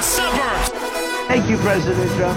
suburbs. Thank you, President Trump.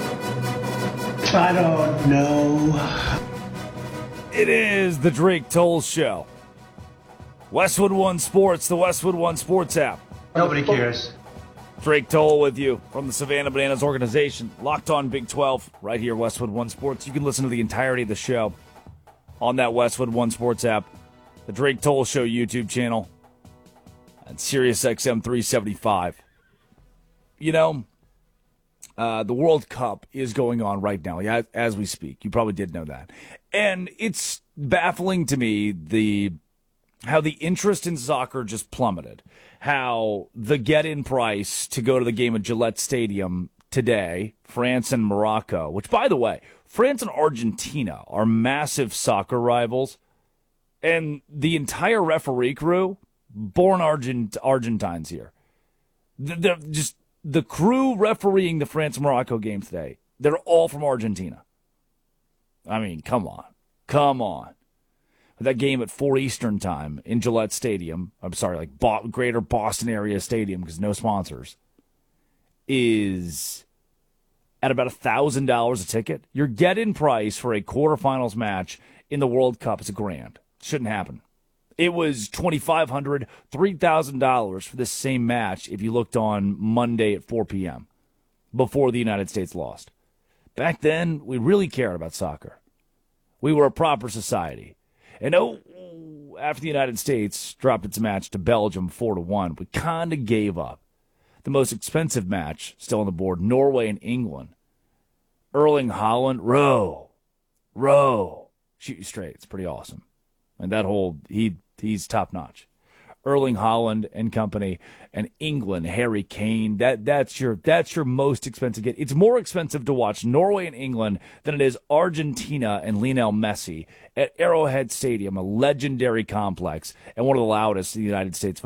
I don't know. It is the Drake Toll Show. Westwood One Sports, the Westwood One Sports app. Nobody cares. Drake Toll with you from the Savannah Bananas organization. Locked on Big 12, right here, Westwood One Sports. You can listen to the entirety of the show on that Westwood One Sports app, the Drake Toll Show YouTube channel, and SiriusXM 375. You know, the World Cup is going on right now, as we speak. You probably did know that. And it's baffling to me how the interest in soccer just plummeted. How the get-in price to go to the game at Gillette Stadium today, France and Morocco, which, by the way, France and Argentina are massive soccer rivals, and the entire referee crew, born Argentines here. The crew refereeing the France-Morocco game today, they're all from Argentina. I mean, come on. Come on. That game at 4 Eastern time in Gillette Stadium, I'm sorry, like Greater Boston area stadium because no sponsors, is at about $1,000 a ticket. Your get-in price for a quarterfinals match in the World Cup is $1,000. Shouldn't happen. It was $2,500, $3,000 for this same match if you looked on Monday at 4 p.m. before the United States lost. Back then, we really cared about soccer. We were a proper society. And after the United States dropped its match to Belgium 4-1, we kind of gave up. The most expensive match still on the board, Norway and England. Erling Haaland, row, shoot you straight. It's pretty awesome. And that he's top notch. Erling Haaland and company, and England, Harry Kane. That's your most expensive get. It's more expensive to watch Norway and England than it is Argentina and Lionel Messi at Arrowhead Stadium, a legendary complex and one of the loudest in the United States